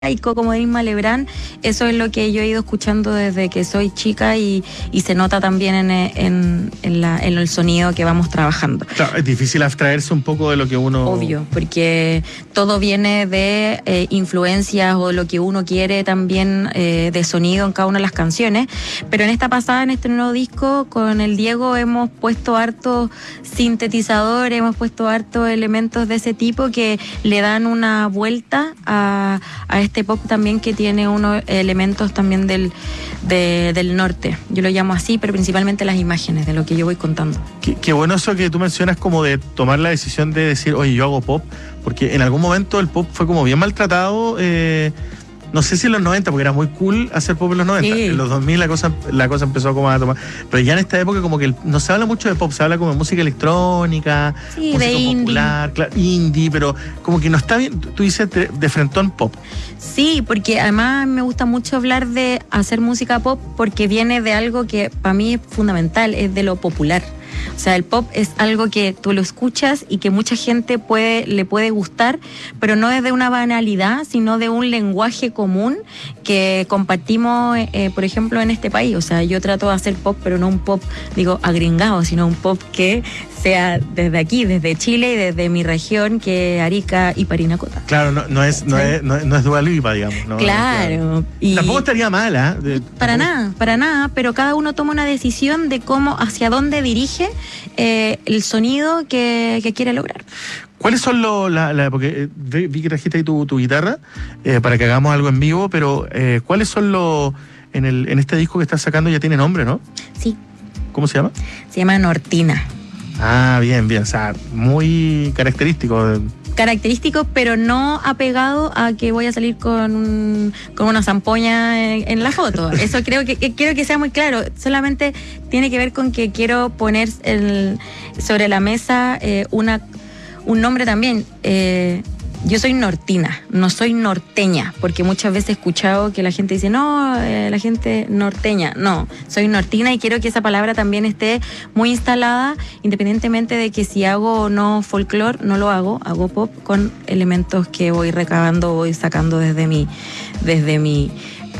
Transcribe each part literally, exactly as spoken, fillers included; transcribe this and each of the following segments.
y Coco Modín Malebrán, eso es lo que yo he ido escuchando desde que soy chica y, y se nota también en, en, en, la, en el sonido que vamos trabajando. Claro, es difícil abstraerse un poco de lo que uno... Obvio, porque todo viene de eh, influencias o lo que uno quiere también eh, de sonido en cada una de las canciones, pero en esta pasada, en este nuevo disco, con el Diego hemos puesto hartos sintetizadores, hemos puesto hartos elementos de ese tipo que le dan una vuelta a, a este pop también que tiene unos elementos también del, de, del norte. Yo lo llamo así, pero principalmente las imágenes de lo que yo voy contando. Qué, qué bueno eso que tú mencionas, como de tomar la decisión de decir, oye, yo hago pop, porque en algún momento el pop fue como bien maltratado, eh, no sé si en los noventa, porque era muy cool hacer pop en los noventa. Sí. En los dos mil la cosa, la cosa empezó como a tomar. Pero ya en esta época como que el, no se habla mucho de pop, se habla como de música electrónica, sí, música de popular, indie. Claro, indie, pero como que no está bien, tú dices de, de frentón pop. Sí, porque además me gusta mucho hablar de hacer música pop porque viene de algo que para mí es fundamental, es de lo popular. O sea, el pop es algo que tú lo escuchas y que mucha gente puede, le puede gustar, pero no es de una banalidad, sino de un lenguaje común que compartimos, eh, por ejemplo, en este país. O sea, yo trato de hacer pop, pero no un pop, digo, agringado, sino un pop que sea desde aquí, desde Chile y desde mi región, que es Arica y Parinacota. Claro, no, no es, no ¿sí? es, no es, no es Dua Lipa, digamos. No, claro. Y tampoco estaría mala. ¿eh? Para nada, para nada, pero cada uno toma una decisión de cómo, hacia dónde dirige eh, el sonido que, que quiere lograr. ¿Cuáles son los, la, la, porque vi, vi que trajiste ahí tu, tu guitarra eh, para que hagamos algo en vivo, pero eh, ¿cuáles son los, en, el, en este disco que estás sacando ya tiene nombre, ¿no? Sí. ¿Cómo se llama? Se llama Nortina. Ah, bien, bien, o sea, muy característico. Característico, pero no apegado a que voy a salir con, un, con una zampoña en, en la foto. Eso creo que, que quiero que sea muy claro. Solamente tiene que ver con que quiero poner el, sobre la mesa eh, una, un nombre también. Eh, Yo soy nortina, no soy norteña, porque muchas veces he escuchado que la gente dice, no, eh, la gente norteña. No, soy nortina y quiero que esa palabra también esté muy instalada, independientemente de que si hago o no folclore, no lo hago, hago pop con elementos que voy recabando, voy sacando desde mi, desde mi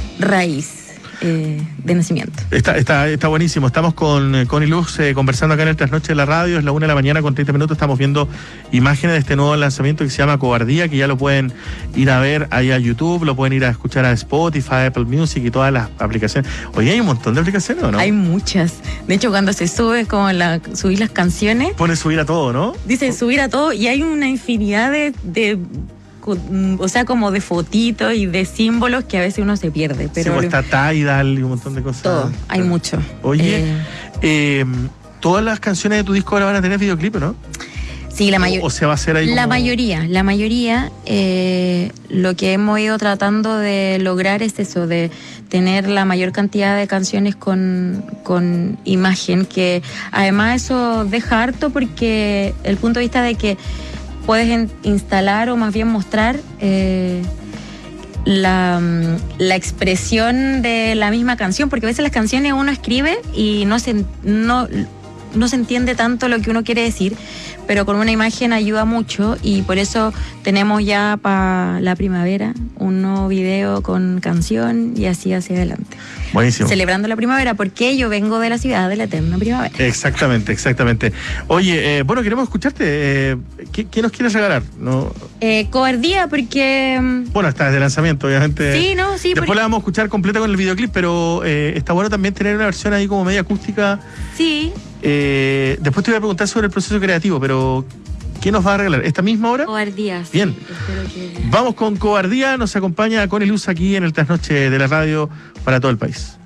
raíz. Eh, de nacimiento. Está, está, está buenísimo. Estamos con eh, Connie Luz eh, conversando acá en el Trasnoche de la Radio. Es la una de la mañana con treinta minutos. Estamos viendo imágenes de este nuevo lanzamiento que se llama Cobardía, que ya lo pueden ir a ver ahí a YouTube, lo pueden ir a escuchar a Spotify, Apple Music y todas las aplicaciones. Oye, hay un montón de aplicaciones, ¿o no? Hay muchas. De hecho, cuando se sube, como la, subir las canciones, pone subir a todo, ¿no? Dice subir a todo y hay una infinidad de... de o sea, como de fotitos y de símbolos que a veces uno se pierde. Pero sí, pues está Tidal y un montón de cosas. Todo, hay pero, mucho. Oye, eh, eh, todas las canciones de tu disco ahora van a tener videoclip, ¿no? Sí, la mayoría. O, o se va a hacer ahí La como... mayoría, la mayoría, eh, lo que hemos ido tratando de lograr es eso, de tener la mayor cantidad de canciones con, con imagen, que además eso deja harto porque el punto de vista de que puedes en, instalar o más bien mostrar eh, la, la expresión de la misma canción, porque a veces las canciones uno escribe y no se, no, no se entiende tanto lo que uno quiere decir, pero con una imagen ayuda mucho y por eso tenemos ya para la primavera un nuevo video con canción y así hacia adelante. Buenísimo. Celebrando la primavera, porque yo vengo de la ciudad de la eterna primavera. Exactamente, exactamente. Oye, eh, bueno, queremos escucharte. Eh, ¿qué, ¿Qué nos quieres regalar? ¿No? Eh, Cobardía, porque... Bueno, está desde lanzamiento, obviamente. Sí, no, sí. Después porque... la vamos a escuchar completa con el videoclip, pero eh, está bueno también tener una versión ahí como media acústica. Sí. Eh, después te voy a preguntar sobre el proceso creativo, pero ¿qué nos va a regalar? ¿Esta misma hora? Cobardía. Bien. Sí, espero que... Vamos con Cobardía. Nos acompaña Connie Luz aquí en el Trasnoche de la Radio para todo el país.